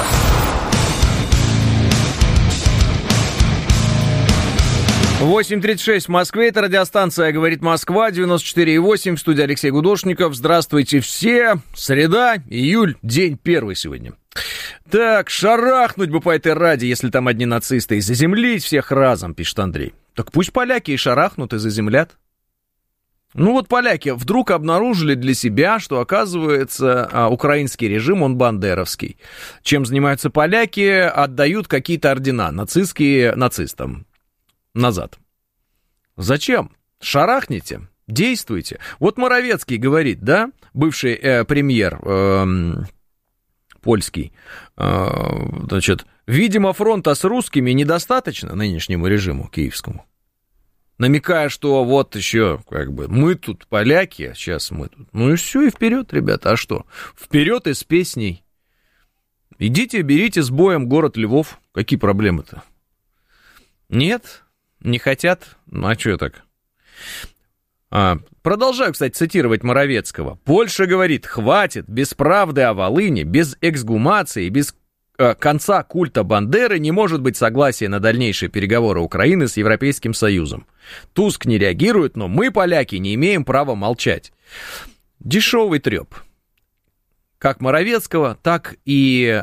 Восемь 8:36 в Москве. Это радиостанция «Говорит Москва», 94,8. В студии Алексей Гудошников. Здравствуйте все. Среда, июль, день первый сегодня. Так, шарахнуть бы по этой ради, если там одни нацисты, и заземлить всех разом, пишет Андрей. Так пусть поляки и шарахнут, и заземлят. Ну вот поляки вдруг обнаружили для себя, что, оказывается, украинский режим, он бандеровский. Чем занимаются поляки? Отдают какие-то ордена нацистские нацистам. Назад. Зачем? Шарахните, действуйте. Вот Моровецкий говорит, да, бывший премьер польский, значит, видимо, фронта с русскими недостаточно нынешнему режиму киевскому. Намекая, что вот еще, как бы, мы тут поляки, сейчас мы тут. Ну и все, и вперед, ребята, а что? Вперед и с песней. Идите, берите с боем город Львов. Какие проблемы-то? Нет, не хотят? Ну а что так? Продолжаю, кстати, цитировать Моровецкого. Польша говорит, хватит, без правды о Волыни, без эксгумации, без конца культа Бандеры не может быть согласия на дальнейшие переговоры Украины с Европейским Союзом. Туск не реагирует, но мы, поляки, не имеем права молчать. Дешевый треп. Как Моровецкого, так и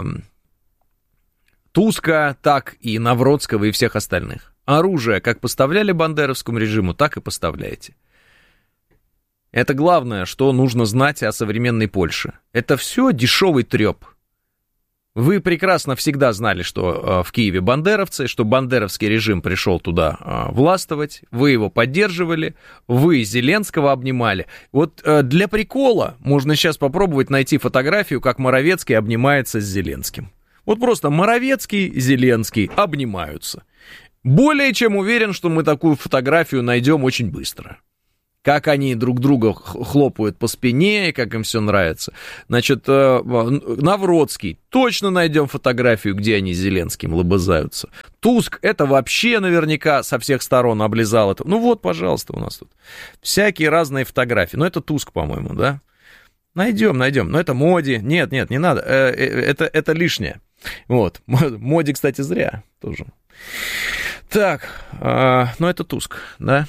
Туска, так и Навродского и всех остальных. Оружие как поставляли бандеровскому режиму, так и поставляете. Это главное, что нужно знать о современной Польше. Это все дешевый треп. Вы прекрасно всегда знали, что в Киеве бандеровцы, что бандеровский режим пришел туда властвовать, вы его поддерживали, вы Зеленского обнимали. Вот для прикола можно сейчас попробовать найти фотографию, как Моровецкий обнимается с Зеленским. Вот просто Моровецкий, Зеленский обнимаются. Более чем уверен, что мы такую фотографию найдем очень быстро. Как они друг друга хлопают по спине, и как им все нравится. Значит, Навродский, точно найдем фотографию, где они с Зеленским лобызаются. Туск, это вообще наверняка со всех сторон облизал это. Ну вот, пожалуйста, у нас тут всякие разные фотографии. Ну, это Туск, по-моему, да? Найдем. Но это Моди. Нет, не надо. Это лишнее. Вот. Моди, кстати, зря тоже. Так, ну это Туск, да?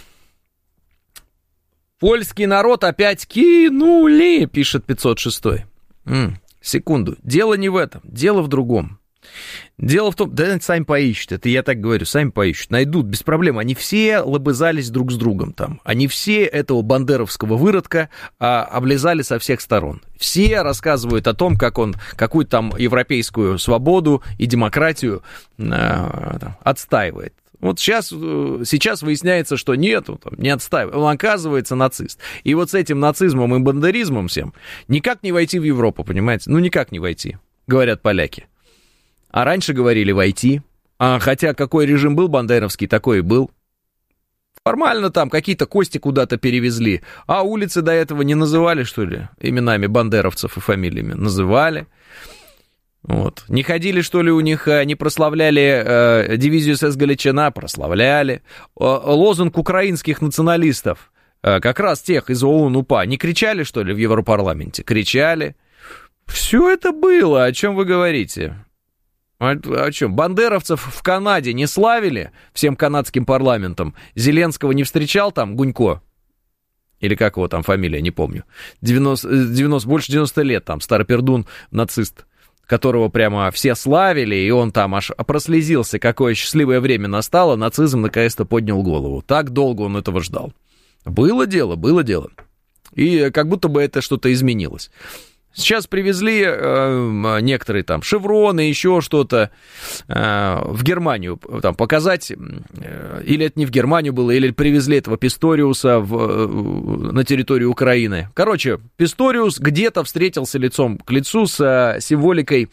Польский народ опять кинули, пишет 506-й. Секунду. Дело не в этом, дело в другом. Дело в том, да сами поищут, это я так говорю, сами поищут, найдут, без проблем. Они все лобызались друг с другом там. Они все этого бандеровского выродка облизали со всех сторон. Все рассказывают о том, как он какую-то там европейскую свободу и демократию отстаивает. Вот сейчас выясняется, что нет, он не отстаивает, он оказывается нацист. И вот с этим нацизмом и бандеризмом всем никак не войти в Европу, понимаете? Ну, никак не войти, говорят поляки. А раньше говорили войти. Хотя какой режим был бандеровский, такой и был. Формально там какие-то кости куда-то перевезли. А улицы до этого не называли, что ли, именами бандеровцев и фамилиями? Называли. Вот. Не ходили, что ли, у них, не прославляли дивизию СС Галичина? Прославляли. Лозунг украинских националистов, как раз тех из ОУН-УПА, не кричали, что ли, в Европарламенте? Кричали. Все это было, о чем вы говорите? О чем? Бандеровцев в Канаде не славили всем канадским парламентом? Зеленского не встречал там Гунько? Или как его там фамилия, не помню. Больше 90 лет там, старопердун, нацист, которого прямо все славили, и он там аж прослезился, какое счастливое время настало, нацизм наконец-то поднял голову. Так долго он этого ждал. Было дело. И как будто бы это что-то изменилось. Сейчас привезли некоторые там шевроны, еще что-то в Германию там показать, или это не в Германию было, или привезли этого Писториуса на территорию Украины. Короче, Писториус где-то встретился лицом к лицу с символикой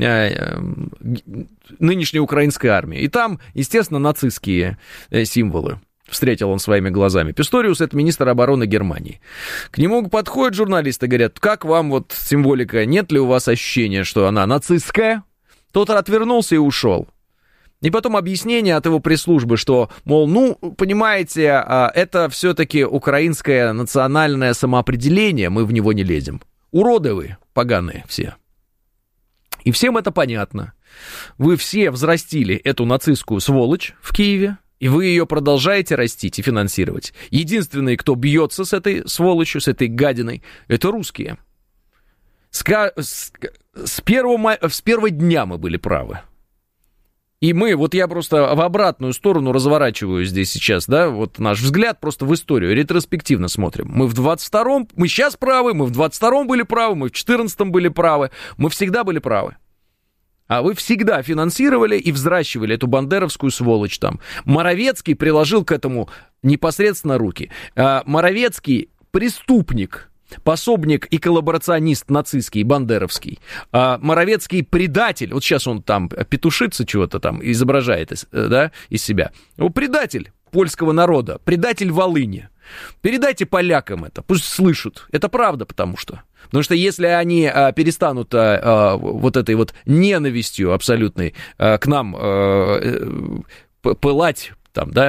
нынешней украинской армии. И там, естественно, нацистские символы. Встретил он своими глазами. Писториус — это министр обороны Германии. К нему подходят журналисты, говорят, как вам вот символика, нет ли у вас ощущения, что она нацистская? Тот отвернулся и ушел. И потом объяснение от его пресс-службы, что, мол, ну, понимаете, это все-таки украинское национальное самоопределение, мы в него не лезем. Уроды вы, поганые все. И всем это понятно. Вы все взрастили эту нацистскую сволочь в Киеве, и вы ее продолжаете растить и финансировать. Единственные, кто бьется с этой сволочью, с этой гадиной, это русские. С первого дня мы были правы. И я просто в обратную сторону разворачиваю здесь сейчас, да, вот наш взгляд просто в историю, ретроспективно смотрим. Мы сейчас правы, мы в 22-м были правы, мы в 14-м были правы, мы всегда были правы. А вы всегда финансировали и взращивали эту бандеровскую сволочь там. Моровецкий приложил к этому непосредственно руки. Моровецкий преступник, пособник и коллаборационист нацистский, бандеровский. Моровецкий предатель. Вот сейчас он там петушится чего-то там, изображает, да, из себя. Предатель польского народа, предатель Волыни. Передайте полякам это, пусть слышат. Это правда, потому что если они перестанут вот этой вот ненавистью абсолютной к нам пылать там, да,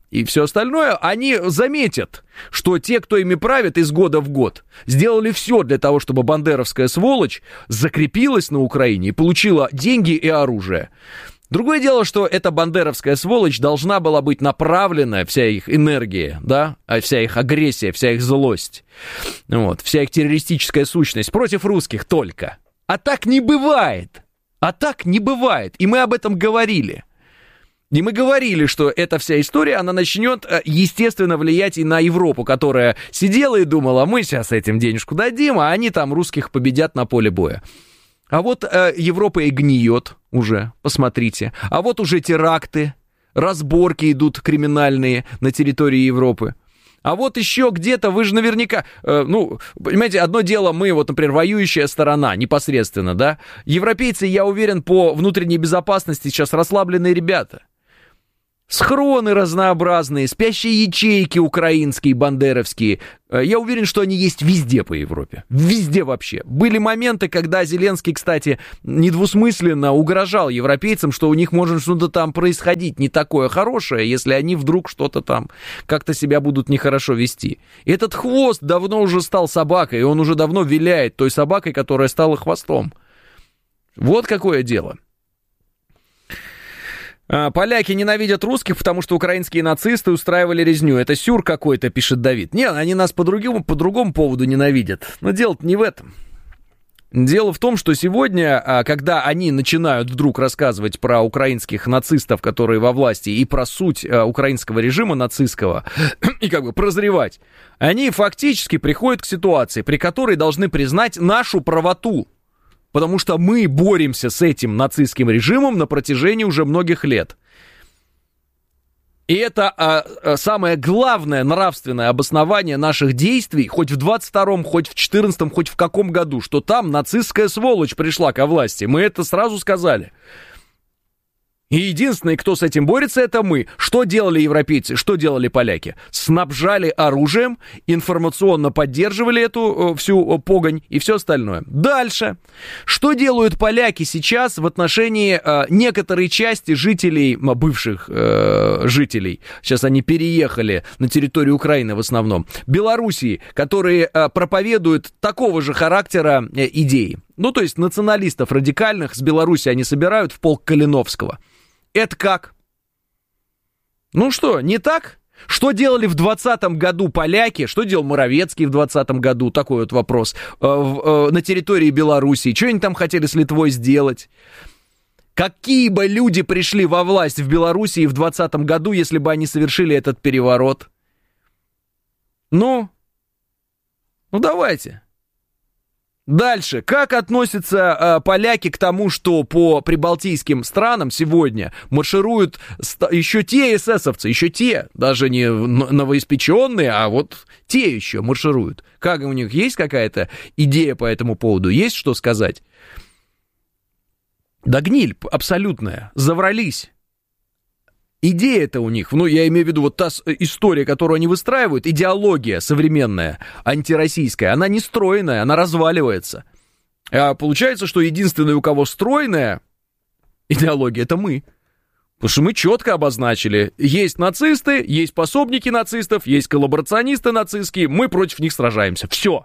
и все остальное, они заметят, что те, кто ими правит из года в год, сделали все для того, чтобы бандеровская сволочь закрепилась на Украине и получила деньги и оружие. Другое дело, что эта бандеровская сволочь должна была быть направлена, вся их энергия, да, вся их агрессия, вся их злость, вот, вся их террористическая сущность против русских только. А так не бывает. А так не бывает. И мы об этом говорили. И мы говорили, что эта вся история, она начнет, естественно, влиять и на Европу, которая сидела и думала, мы сейчас этим денежку дадим, а они там русских победят на поле боя. А вот Европа и гниет уже, посмотрите. А вот уже теракты, разборки идут криминальные на территории Европы. А вот еще где-то, вы же наверняка, понимаете, одно дело мы, вот, например, воюющая сторона непосредственно, да. Европейцы, я уверен, по внутренней безопасности сейчас расслабленные ребята. Схроны разнообразные, спящие ячейки украинские, бандеровские. Я уверен, что они есть везде по Европе. Везде вообще. Были моменты, когда Зеленский, кстати, недвусмысленно угрожал европейцам, что у них может что-то там происходить не такое хорошее, если они вдруг что-то там как-то себя будут нехорошо вести. И этот хвост давно уже стал собакой, и он уже давно виляет той собакой, которая стала хвостом. Вот какое дело. Поляки ненавидят русских, потому что украинские нацисты устраивали резню. Это сюр какой-то, пишет Давид. Нет, они нас по другому поводу ненавидят. Но дело-то не в этом. Дело в том, что сегодня, когда они начинают вдруг рассказывать про украинских нацистов, которые во власти, и про суть украинского режима нацистского, и как бы прозревать, они фактически приходят к ситуации, при которой должны признать нашу правоту. Потому что мы боремся с этим нацистским режимом на протяжении уже многих лет. И это самое главное нравственное обоснование наших действий, хоть в 22-м, хоть в 14-м, хоть в каком году, что там нацистская сволочь пришла ко власти. Мы это сразу сказали. И единственный, кто с этим борется, это мы. Что делали европейцы, что делали поляки? Снабжали оружием, информационно поддерживали эту всю погонь и все остальное. Дальше. Что делают поляки сейчас в отношении некоторой части жителей, бывших жителей, сейчас они переехали на территорию Украины в основном, Белоруссии, которые проповедуют такого же характера идеи. Ну, то есть националистов радикальных с Беларуси они собирают в полк Калиновского. Это как? Ну что, не так? Что делали в 2020 году поляки? Что делал Моровецкий в 2020 году? Такой вот вопрос. На территории Белоруссии. Что они там хотели с Литвой сделать? Какие бы люди пришли во власть в Белоруссии в 2020 году, если бы они совершили этот переворот? Ну давайте. Дальше. Как относятся поляки к тому, что по прибалтийским странам сегодня маршируют еще те эсэсовцы, еще те, даже не новоиспеченные, а вот те еще маршируют? Как у них есть какая-то идея по этому поводу? Есть что сказать? Да гниль абсолютная. Заврались. Идея-то у них, я имею в виду вот та история, которую они выстраивают, идеология современная, антироссийская, она не стройная, она разваливается. А получается, что единственное, у кого стройная идеология, это мы. Потому что мы четко обозначили, есть нацисты, есть пособники нацистов, есть коллаборационисты нацистские, мы против них сражаемся. Все.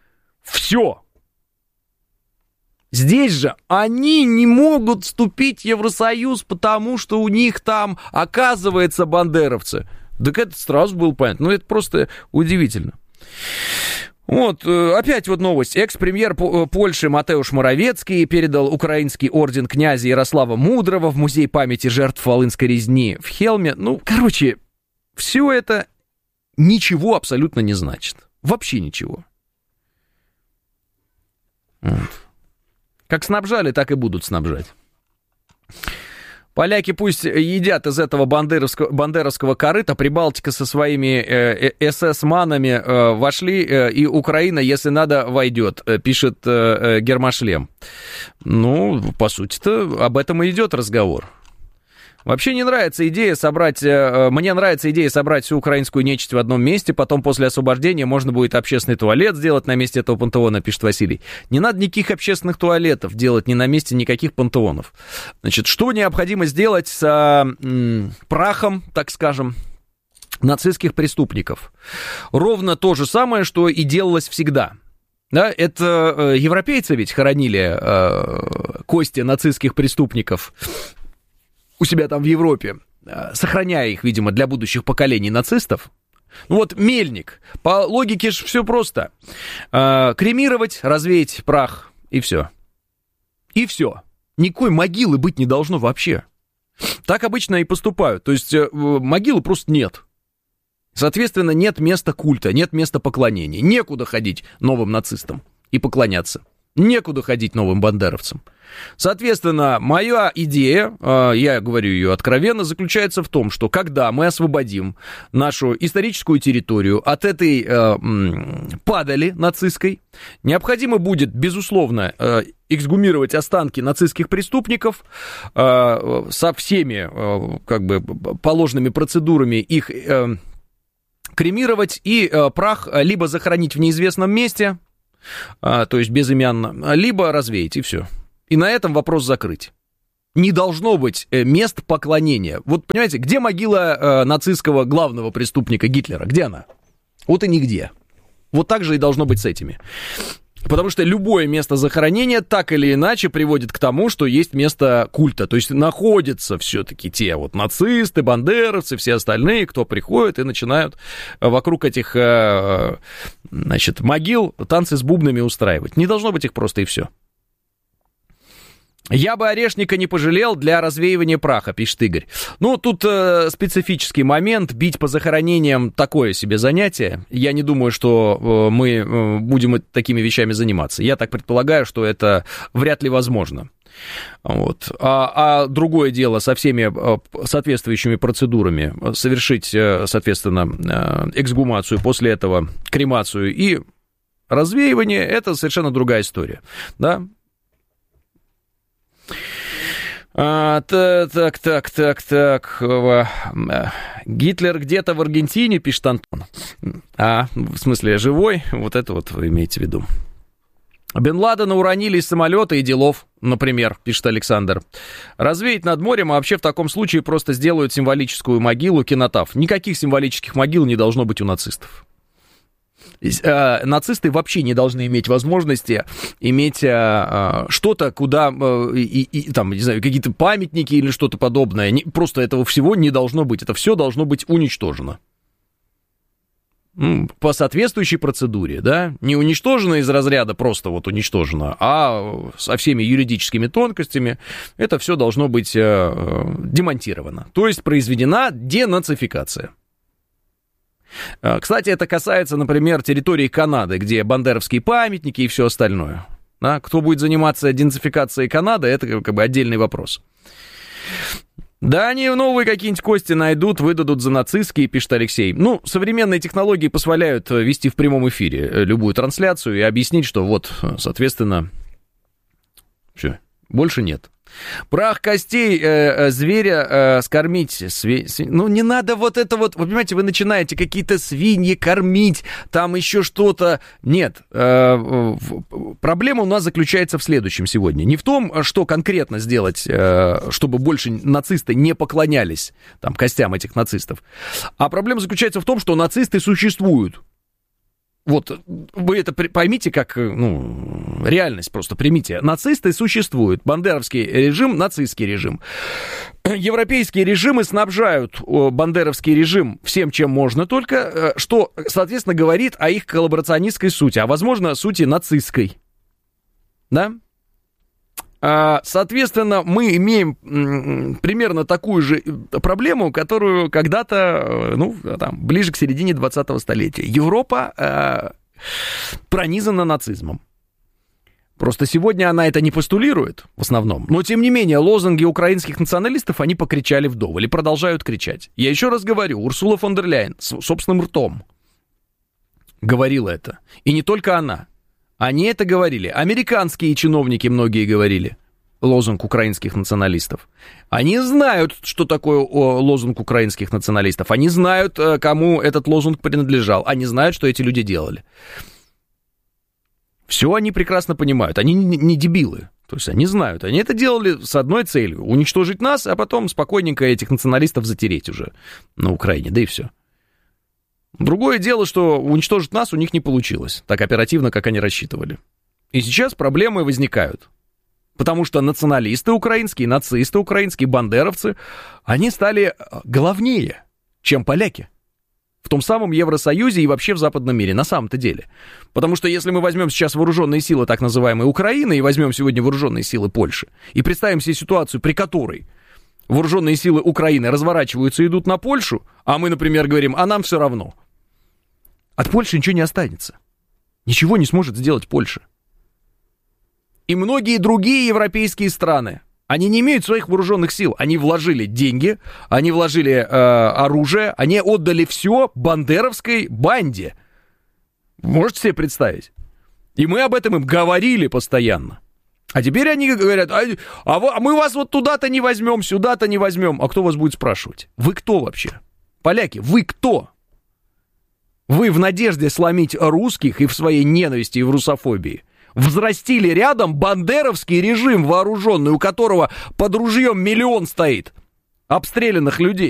Здесь же они не могут вступить в Евросоюз, потому что у них там, оказывается, бандеровцы. Так это сразу было понятно. Это просто удивительно. Вот, опять вот новость. Экс-премьер Польши Матеуш Моровецкий передал украинский орден князя Ярослава Мудрого в музей памяти жертв Волынской резни в Хелме. Все это ничего абсолютно не значит. Вообще ничего. Вот. Как снабжали, так и будут снабжать. Поляки пусть едят из этого бандеровского корыта. Прибалтика со своими СС-манами вошли, и Украина, если надо, войдет, пишет Гермошлем. По сути-то, об этом и идет разговор. Вообще мне нравится идея собрать всю украинскую нечисть в одном месте, потом после освобождения можно будет общественный туалет сделать на месте этого пантеона, пишет Василий. Не надо никаких общественных туалетов делать, ни на месте никаких пантеонов. Значит, что необходимо сделать с прахом, так скажем, нацистских преступников. Ровно то же самое, что и делалось всегда. Да, это европейцы ведь хоронили кости нацистских преступников у себя там в Европе, сохраняя их, видимо, для будущих поколений нацистов. Ну вот мельник. По логике же все просто. Кремировать, развеять прах, и все. И все. Никакой могилы быть не должно вообще. Так обычно и поступают. То есть могилы просто нет. Соответственно, нет места культа, нет места поклонения. Некуда ходить новым нацистам и поклоняться. Некуда ходить новым бандеровцам. Соответственно, моя идея, я говорю ее откровенно, заключается в том, что когда мы освободим нашу историческую территорию от этой падали нацистской, необходимо будет, безусловно, эксгумировать останки нацистских преступников со всеми как бы положенными процедурами, их кремировать и прах либо захоронить в неизвестном месте, то есть безымянно, либо развеять, и все. И на этом вопрос закрыть. Не должно быть мест поклонения. Вот, понимаете, где могила нацистского главного преступника Гитлера? Где она? Вот и нигде. Вот так же и должно быть с этими. Потому что любое место захоронения так или иначе приводит к тому, что есть место культа. То есть находятся все-таки те вот нацисты, бандеровцы, все остальные, кто приходит и начинают вокруг этих, значит, могил танцы с бубнами устраивать. Не должно быть их просто, и все. Я бы орешника не пожалел для развеивания праха, пишет Игорь. Ну, тут специфический момент. Бить по захоронениям такое себе занятие. Я не думаю, что мы будем такими вещами заниматься. Я так предполагаю, что это вряд ли возможно. Вот. А другое дело со всеми соответствующими процедурами совершить, соответственно, эксгумацию, после этого кремацию и развеивание, это совершенно другая история, да? Так. Гитлер где-то в Аргентине, пишет Антон. В смысле, живой? Вот это вот вы имеете в виду. Бен Ладена уронили из самолета и делов, например, пишет Александр. Развеять над морем, а вообще в таком случае просто сделают символическую могилу, кинотаф. Никаких символических могил не должно быть у нацистов. Нацисты вообще не должны иметь возможности иметь что-то, куда, там, не знаю, какие-то памятники или что-то подобное. Просто этого всего не должно быть. Это все должно быть уничтожено. По соответствующей процедуре, да? Не уничтожено из разряда просто вот уничтожено, а со всеми юридическими тонкостями. Это все должно быть демонтировано. То есть произведена денацификация. Кстати, это касается, например, территории Канады, где бандеровские памятники и все остальное. Да? Кто будет заниматься денацификацией Канады, это как бы отдельный вопрос. Да, они новые какие-нибудь кости найдут, выдадут за нацистские, пишет Алексей. Ну, современные технологии позволяют вести в прямом эфире любую трансляцию и объяснить, что вот, соответственно, все, больше нет. Прах костей зверя скормить. Ну, не надо вот это вот. Вы понимаете, вы начинаете какие-то свиньи кормить, там еще что-то. Нет. Проблема у нас заключается в следующем сегодня. Не в том, что конкретно сделать, чтобы больше нацисты не поклонялись там, костям этих нацистов. А проблема заключается в том, что нацисты существуют. Вот, вы это поймите как, ну, реальность просто примите. Нацисты существуют. Бандеровский режим, нацистский режим. Европейские режимы снабжают бандеровский режим всем, чем можно, только что, соответственно, говорит о их коллаборационистской сути, а, возможно, сути нацистской. Да? Соответственно, мы имеем примерно такую же проблему, которую когда-то, ну, там, ближе к середине 20-го столетия. Европа пронизана нацизмом. Просто сегодня она это не постулирует в основном. Но, тем не менее, лозунги украинских националистов, они покричали вдоволь и продолжают кричать. Я еще раз говорю, Урсула фон дер Ляйен собственным ртом говорила это. И не только она. Они это говорили. Американские чиновники многие говорили. Лозунг украинских националистов. Они знают, что такое лозунг украинских националистов. Они знают, кому этот лозунг принадлежал. Они знают, что эти люди делали. Все они прекрасно понимают. Они не дебилы. То есть они знают. Они это делали с одной целью. Уничтожить нас, а потом спокойненько этих националистов затереть уже на Украине. Да и все. Другое дело, что уничтожить нас у них не получилось так оперативно, как они рассчитывали. И сейчас проблемы возникают. Потому что националисты украинские, нацисты украинские, бандеровцы, они стали главнее, чем поляки. В том самом Евросоюзе и вообще в западном мире, на самом-то деле. Потому что если мы возьмем сейчас вооруженные силы так называемой Украины и возьмем сегодня вооруженные силы Польши, и представим себе ситуацию, при которой вооруженные силы Украины разворачиваются и идут на Польшу, а мы, например, говорим, а нам все равно. От Польши ничего не останется. Ничего не сможет сделать Польша. И многие другие европейские страны, они не имеют своих вооруженных сил. Они вложили деньги, они вложили оружие, они отдали все бандеровской банде. Можете себе представить? И мы об этом им говорили постоянно. А теперь они говорят, а мы вас вот туда-то не возьмем, сюда-то не возьмем. А кто вас будет спрашивать? Вы кто вообще? Поляки, вы кто? Вы в надежде сломить русских и в своей ненависти и в русофобии взрастили рядом бандеровский режим вооруженный, у которого под ружьем 1 000 000 стоит обстрелянных людей.